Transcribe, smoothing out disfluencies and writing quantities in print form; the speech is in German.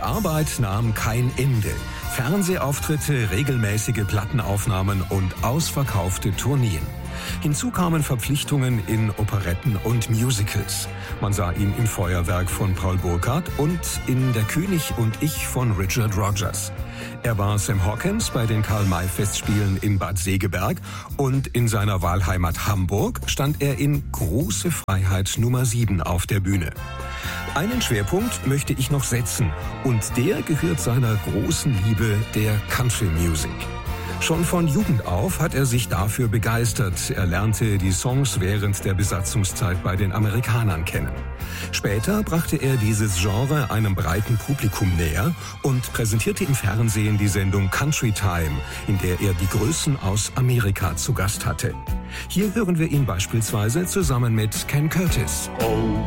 Arbeit nahm kein Ende. Fernsehauftritte, regelmäßige Plattenaufnahmen und ausverkaufte Tourneen. Hinzu kamen Verpflichtungen in Operetten und Musicals. Man sah ihn im Feuerwerk von Paul Burkhardt und in Der König und ich von Richard Rogers. Er war Sam Hawkins bei den Karl-May-Festspielen in Bad Segeberg und in seiner Wahlheimat Hamburg stand er in Große Freiheit Nummer 7 auf der Bühne. Einen Schwerpunkt möchte ich noch setzen und der gehört seiner großen Liebe der Country Music. Schon von Jugend auf hat er sich dafür begeistert. Er lernte die Songs während der Besatzungszeit bei den Amerikanern kennen. Später brachte er dieses Genre einem breiten Publikum näher und präsentierte im Fernsehen die Sendung Country Time, in der er die Größen aus Amerika zu Gast hatte. Hier hören wir ihn beispielsweise zusammen mit Ken Curtis.